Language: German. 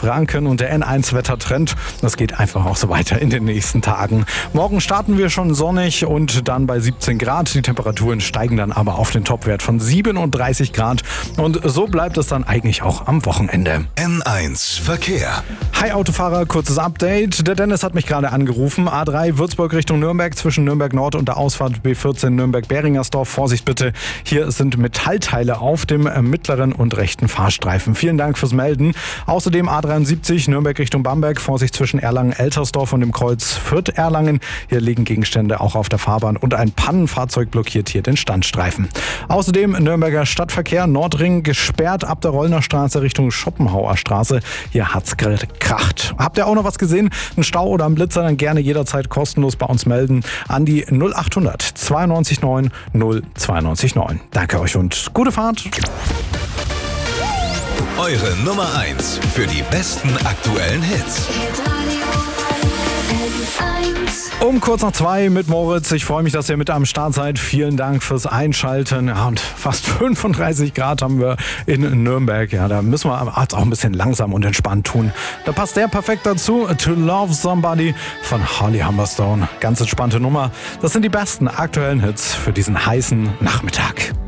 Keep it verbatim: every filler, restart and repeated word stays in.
Franken und der N eins Wettertrend. Das geht einfach auch so weiter in den nächsten Tagen. Morgen starten wir schon sonnig und dann bei siebzehn Grad. Die Temperaturen steigen dann aber auf den Topwert von siebenunddreißig Grad. Und so bleibt es dann eigentlich auch am Wochenende. N eins Verkehr. Hi Autofahrer, kurzes Update. Der Dennis hat mich gerade angerufen. A drei Würzburg Richtung Nürnberg zwischen Nürnberg Nord und der Ausfahrt B vierzehn Nürnberg-Beringersdorf. Vorsicht bitte, hier sind Metallteile auf dem mittleren und rechten Fahrstreifen. Vielen Dank fürs Melden. Außerdem A dreiundsiebzig Nürnberg Richtung Bamberg. Vorsicht zwischen Erlangen-Eltersdorf und dem Kreuz Fürth-Erlangen. Hier liegen Gegenstände auch auf der Fahrbahn und ein Pannenfahrzeug blockiert hier den Standstreifen. Außerdem Nürnberger Stadtverkehr Nordring gesperrt ab der Rollner Straße Richtung Schopenhauer Straße. Hier hat's gerade gekracht. Habt ihr auch noch was gesehen? Ein Stau oder ein Blitzer? Dann gerne jederzeit kostenlos bei uns melden an die null achthundert zweiundneunzig neun null zweiundneunzig neun. Danke euch und gute Fahrt. Eure Nummer eins für die besten aktuellen Hits. Um kurz nach zwei mit Moritz. Ich freue mich, dass ihr mit am Start seid. Vielen Dank fürs Einschalten. Ja, und fast fünfunddreißig Grad haben wir in Nürnberg. Ja, da müssen wir auch ein bisschen langsam und entspannt tun. Da passt der perfekt dazu. To Love Somebody von Holly Humberstone. Ganz entspannte Nummer. Das sind die besten aktuellen Hits für diesen heißen Nachmittag.